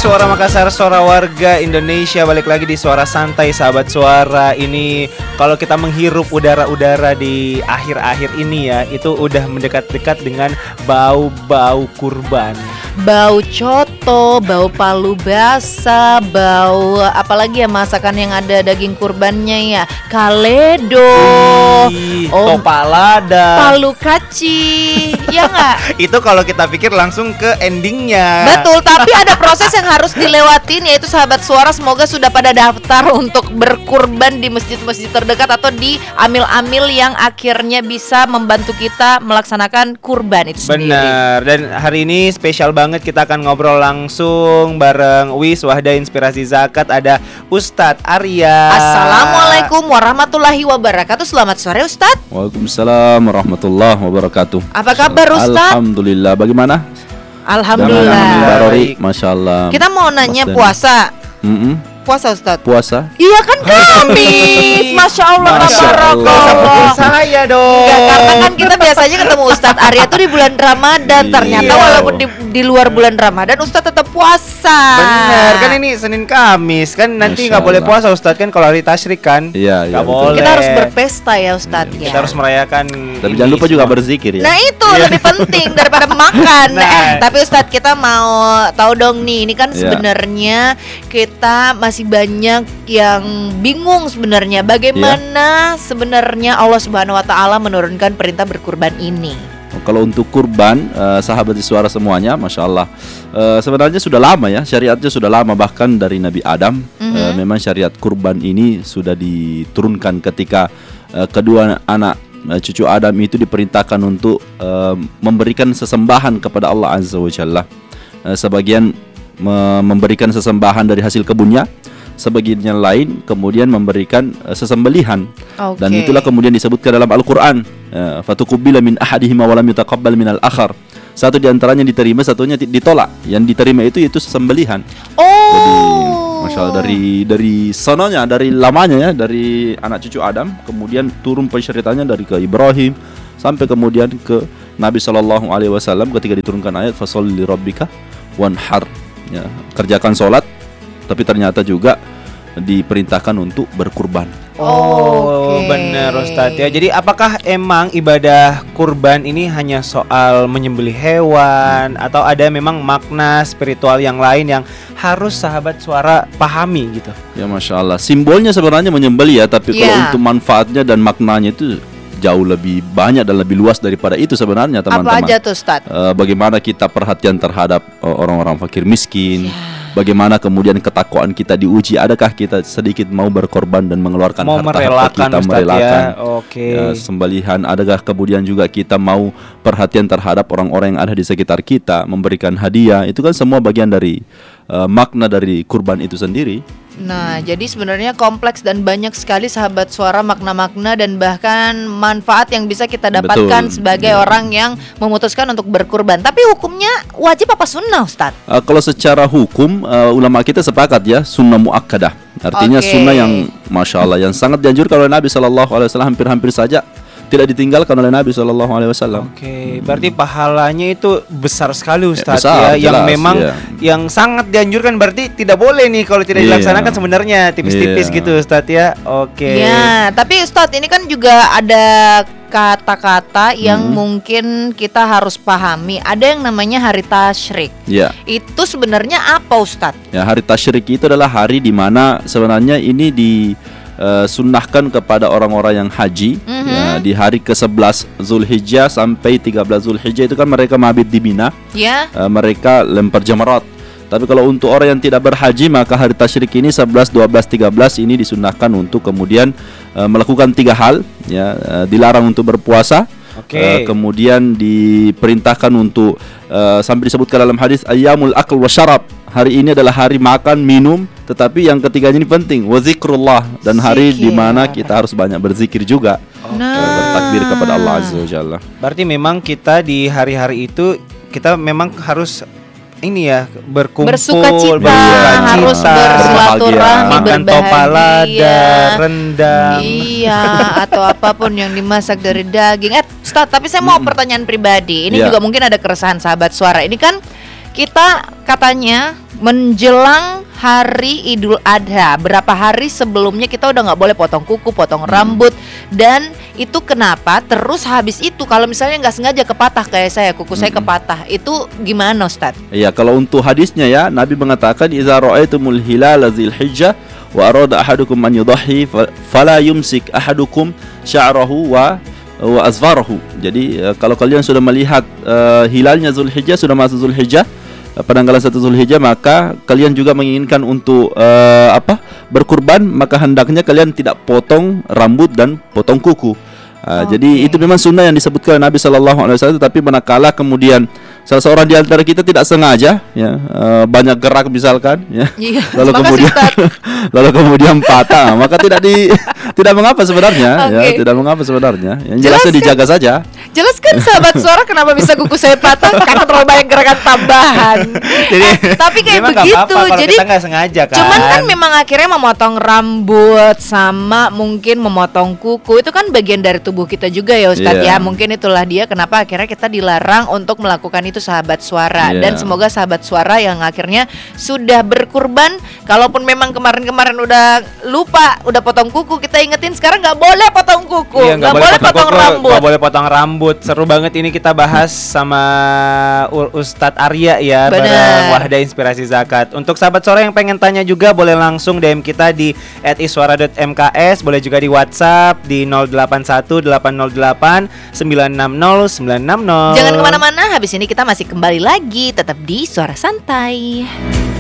Suara Makassar, suara warga Indonesia. Balik lagi di Suara Santai, sahabat suara. Ini kalau kita menghirup udara-udara di akhir-akhir ini ya, itu udah mendekat-dekat dengan bau-bau kurban. Bau coto, bau palu basah, bau apalagi ya masakan yang ada daging kurbannya ya, kaledo, topalada, palu kaci, ya nggak? Itu kalau kita pikir langsung ke endingnya. Betul, tapi ada proses yang harus dilewatin, yaitu sahabat suara semoga sudah pada daftar untuk berkurban di masjid-masjid terdekat atau di amil-amil yang akhirnya bisa membantu kita melaksanakan kurban itu sendiri. Benar, dan hari ini spesial banget kita akan ngobrol langsung bareng Wis Wahda Inspirasi Zakat. Ada Ustadz Arya. Assalamualaikum warahmatullahi wabarakatuh. Selamat sore Ustadz. Waalaikumsalam warahmatullahi wabarakatuh. Apa kabar Ustadz? Alhamdulillah. Bagaimana? Alhamdulillah. Masya Allah. Kita mau nanya puasa. Puasa Ustadz? Puasa? Iya kan Kamis. Masya Allah. Saya dong. Enggak, karena kan kita biasanya ketemu Ustadz Arya tuh di bulan Ramadan. Ternyata walaupun di luar bulan Ramadan Ustadz tetap puasa. Benar, kan ini Senin Kamis. Kan nanti nggak boleh puasa Ustadz kan kalau hari tasyrik kan. Iya, nggak boleh. Kita harus berpesta ya Ustadz ya. Kita harus merayakan. Tapi jangan lupa juga berzikir ya. Nah itu lebih penting daripada makan. Tapi Ustadz kita mau tahu dong nih, ini kan sebenarnya kita masih banyak yang bingung sebenarnya bagaimana sebenarnya Allah Subhanahu wa taala menurunkan perintah berkurban ini. Kalau untuk kurban, sahabat di suara semuanya, Masya Allah, sebenarnya sudah lama ya, syariatnya sudah lama, bahkan dari Nabi Adam. Memang syariat kurban ini sudah diturunkan ketika kedua anak cucu Adam itu diperintahkan untuk memberikan sesembahan kepada Allah Azza wa Jalla. Sebagian memberikan sesembahan dari hasil kebunnya, sebagian yang lain kemudian memberikan sesembelihan. Dan itulah kemudian disebutkan dalam Al-Qur'an, fatuqubila min ahadihima wa lam yutaqabbal minal akhar. Satu di antaranya diterima, satunya ditolak. Yang diterima itu sesembelihan. Jadi Masya Allah, dari sononya, dari lamanya ya, dari anak cucu Adam, kemudian turun pensyariatannya dari ke Ibrahim sampai kemudian ke Nabi SAW ketika diturunkan ayat fasholli lirabbika wanhar. Ya, kerjakan sholat, tapi ternyata juga diperintahkan untuk berkurban. Benar Ustadz ya. Jadi apakah emang ibadah kurban ini hanya soal menyembelih hewan atau ada memang makna spiritual yang lain yang harus sahabat suara pahami gitu? Ya Masya Allah, simbolnya sebenarnya menyembelih ya, tapi kalau untuk manfaatnya dan maknanya itu jauh lebih banyak dan lebih luas daripada itu sebenarnya teman-teman. Apa aja tuh Ustadz? Bagaimana kita perhatian terhadap orang-orang fakir miskin, bagaimana kemudian ketakwaan kita diuji, adakah kita sedikit mau berkorban dan mengeluarkan harta kita, merelakan sembelihan, adakah kemudian juga kita mau perhatian terhadap orang-orang yang ada di sekitar kita, memberikan hadiah. Itu kan semua bagian dari makna dari kurban itu sendiri. Nah, jadi sebenarnya kompleks dan banyak sekali sahabat suara makna-makna dan bahkan manfaat yang bisa kita dapatkan sebagai orang yang memutuskan untuk berkurban. Tapi hukumnya wajib apa sunnah, Ustadz? Kalau secara hukum, ulama kita sepakat ya, sunnah muakkadah. Artinya sunnah yang Masya Allah, yang sangat dianjurkan oleh Nabi SAW, hampir-hampir saja tidak ditinggalkan oleh Nabi SAW. Berarti pahalanya itu besar sekali Ustadz besar, ya, yang jelas, memang yang sangat dianjurkan, berarti tidak boleh nih kalau tidak dilaksanakan sebenarnya tipis-tipis gitu Ustadz ya. Ya, tapi Ustadz ini kan juga ada kata-kata yang mungkin kita harus pahami. Ada yang namanya hari tasyrik. Itu sebenarnya apa Ustadz? Ya, hari tasyrik itu adalah hari di mana sebenarnya ini sunnahkan kepada orang-orang yang haji ya, di hari ke-11 Zulhijjah sampai 13 Zulhijjah itu kan mereka mabit di Mina, mereka lempar jamarat. Tapi kalau untuk orang yang tidak berhaji, maka hari tasyrik ini 11, 12, 13 ini disunnahkan untuk kemudian melakukan 3 hal ya, dilarang untuk berpuasa, kemudian diperintahkan untuk sampai disebutkan dalam hadis ayyamul akl wa syarab. Hari ini adalah hari makan, minum, tetapi yang ketiganya ini penting, wa zikrullah, dan hari di mana kita harus banyak berzikir juga, bertakbir kepada Allah Azza wa Jalla. Berarti memang kita di hari-hari itu kita memang harus ini ya, berkumpul, bersukacita, harus bersilaturahmi, makan topalada, rendang, atau apapun yang dimasak dari daging. Ustadz, tapi saya mau pertanyaan pribadi. Ini juga mungkin ada keresahan sahabat suara. Ini kan kita katanya menjelang hari Idul Adha, berapa hari sebelumnya kita udah nggak boleh potong kuku, potong rambut. Dan itu kenapa? Terus habis itu kalau misalnya nggak sengaja kepatah kayak saya, kuku saya kepatah, itu gimana Ustadz? Iya, kalau untuk hadisnya ya, Nabi mengatakan idza ra'aitumul hilala dzilhijjah wa arada ahadukum an yudhi fala yumsik ahadukum sya'rahu wa azfarahu. Jadi kalau kalian sudah melihat hilalnya Zulhijjah, sudah masuk Zulhijjah, penanggalan 1 Zulhijjah, maka kalian juga menginginkan untuk berkurban, maka hendaknya kalian tidak potong rambut dan potong kuku. Jadi itu memang sunnah yang disebutkan oleh Nabi SAW. Tapi manakala kemudian salah seorang di antara kita tidak sengaja, ya, banyak gerak misalkan, ya, lalu kemudian patah, maka tidak mengapa sebenarnya, ya, tidak mengapa sebenarnya. Yang jelasnya dijaga saja. Jelaskan sahabat suara kenapa bisa kuku saya patah, karena terlalu banyak gerakan tambahan. Jadi, tapi kayak begitu, jadi kita nggak sengaja kan. Cuman kan memang akhirnya memotong rambut sama mungkin memotong kuku itu kan bagian dari tubuh kita juga ya Ustadz, ya. Mungkin itulah dia kenapa akhirnya kita dilarang untuk melakukan itu sahabat suara. Dan semoga sahabat suara yang akhirnya sudah berkurban, kalaupun memang kemarin-kemarin udah lupa, udah potong kuku, kita ingetin sekarang nggak boleh potong kuku, nggak boleh potong rambut, nggak boleh potong rambut. Seru banget ini kita bahas sama Ustadz Arya ya, bareng Wahda Inspirasi Zakat. Untuk sahabat suara yang pengen tanya juga boleh langsung DM kita di @iswara.mks, boleh juga di WhatsApp di 081808960960. Jangan kemana-mana, habis ini kita masih kembali lagi, tetap di Suara Santai.